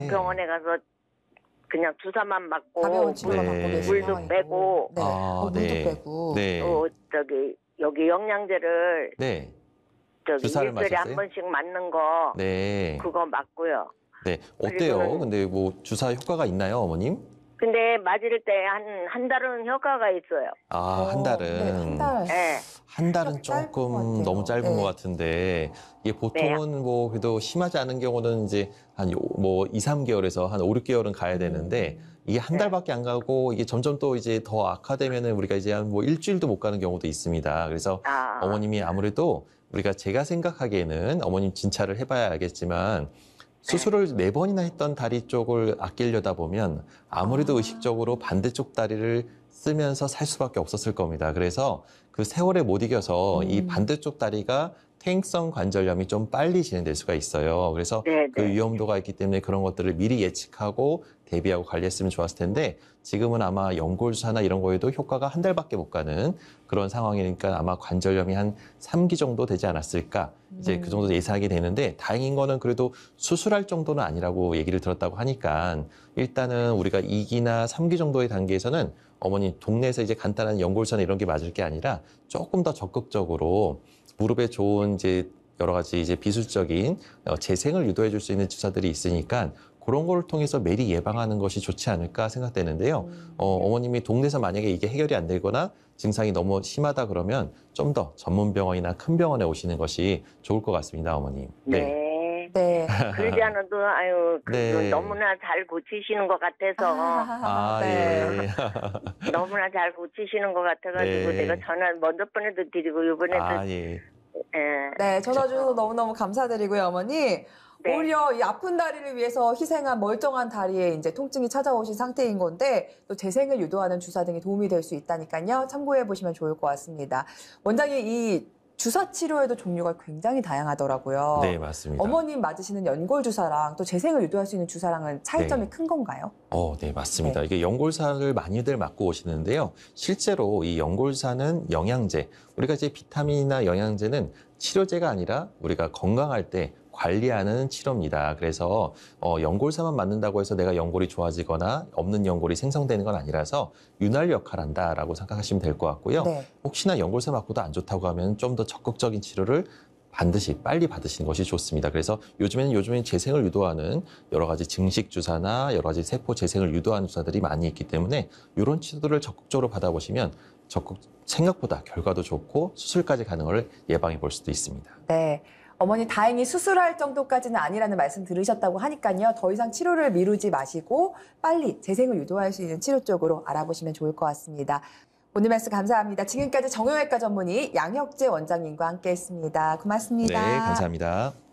병원에 가서 그냥 주사만 맞고 가벼운 치료만 네. 받고 계신 물도 상황이고. 빼고 네. 물도 네. 빼고. 네. 또 여기 영양제를 네. 저기 주사를 일주일에 한 맞았어요? 번씩 맞는 거 네. 그거 맞고요. 네. 어때요? 그리고는- 근데 뭐 주사 효과가 있나요, 어머님? 근데 맞을 때 한 달은 효과가 있어요. 아, 한 달은. 네, 한 달. 네. 한 달은 짧은 것 조금 같아요. 너무 짧은 네. 것 같은데 이게 보통은 뭐 그래도 심하지 않은 경우는 이제 한 뭐 2, 3개월에서 한 5, 6개월은 가야 되는데 이게 한 네. 달밖에 안 가고 이게 점점 또 이제 더 악화되면은 우리가 이제 한 뭐 일주일도 못 가는 경우도 있습니다. 그래서 어머님이 아무래도 우리가 제가 생각하기에는 어머님 진찰을 해봐야 알겠지만 수술을 4번이나 했던 다리 쪽을 아끼려다 보면 아무래도 의식적으로 반대쪽 다리를 쓰면서 살 수밖에 없었을 겁니다. 그래서 그 세월에 못 이겨서 이 반대쪽 다리가 퇴행성 관절염이 좀 빨리 진행될 수가 있어요. 그래서 네, 그 네. 위험도가 있기 때문에 그런 것들을 미리 예측하고 대비하고 관리했으면 좋았을 텐데 지금은 아마 연골주사나 이런 거에도 효과가 한 달밖에 못 가는 그런 상황이니까 아마 관절염이 한 3기 정도 되지 않았을까 이제 그 정도 예상하게 되는데 다행인 거는 그래도 수술할 정도는 아니라고 얘기를 들었다고 하니까 일단은 우리가 2기나 3기 정도의 단계에서는 어머니 동네에서 이제 간단한 연골주사나 이런 게 맞을 게 아니라 조금 더 적극적으로 무릎에 좋은 이제 여러 가지 이제 비술적인 재생을 유도해 줄 수 있는 주사들이 있으니까 그런 거를 통해서 미리 예방하는 것이 좋지 않을까 생각되는데요. 어머님이 동네에서 만약에 이게 해결이 안 되거나 증상이 너무 심하다 그러면 좀 더 전문 병원이나 큰 병원에 오시는 것이 좋을 것 같습니다, 어머님. 네. 네. 그러지 않아도 네. 너무나 잘 고치시는 것 같아서 네. 예. 너무나 잘 고치시는 것 같아가지고 네. 내가 전화 먼저 번에도 드리고 이번에도 예. 네, 전화 주셔서 너무너무 감사드리고요, 어머니. 네. 오히려 이 아픈 다리를 위해서 희생한 멀쩡한 다리에 이제 통증이 찾아오신 상태인 건데 또 재생을 유도하는 주사 등이 도움이 될 수 있다니까요. 참고해 보시면 좋을 것 같습니다. 원장님, 이 주사 치료에도 종류가 굉장히 다양하더라고요. 네, 맞습니다. 어머님 맞으시는 연골 주사랑 또 재생을 유도할 수 있는 주사랑은 차이점이 네. 큰 건가요? 네, 맞습니다. 네. 이게 연골사를 많이들 맞고 오시는데요. 실제로 이 연골사는 영양제, 우리가 이제 비타민이나 영양제는 치료제가 아니라 우리가 건강할 때 관리하는 치료입니다. 그래서 연골사만 맞는다고 해서 내가 연골이 좋아지거나 없는 연골이 생성되는 건 아니라서 윤활 역할을 한다라고 생각하시면 될 것 같고요. 네. 혹시나 연골사 맞고도 안 좋다고 하면 좀 더 적극적인 치료를 반드시 빨리 받으시는 것이 좋습니다. 그래서 요즘에는 재생을 유도하는 여러 가지 증식 주사나 여러 가지 세포 재생을 유도하는 주사들이 많이 있기 때문에 이런 치료들을 적극적으로 받아보시면 생각보다 결과도 좋고 수술까지 가는 걸 예방해 볼 수도 있습니다. 네. 어머니 다행히 수술할 정도까지는 아니라는 말씀 들으셨다고 하니까요. 더 이상 치료를 미루지 마시고 빨리 재생을 유도할 수 있는 치료 쪽으로 알아보시면 좋을 것 같습니다. 오늘 말씀 감사합니다. 지금까지 정형외과 전문의 양혁재 원장님과 함께했습니다. 고맙습니다. 네, 감사합니다.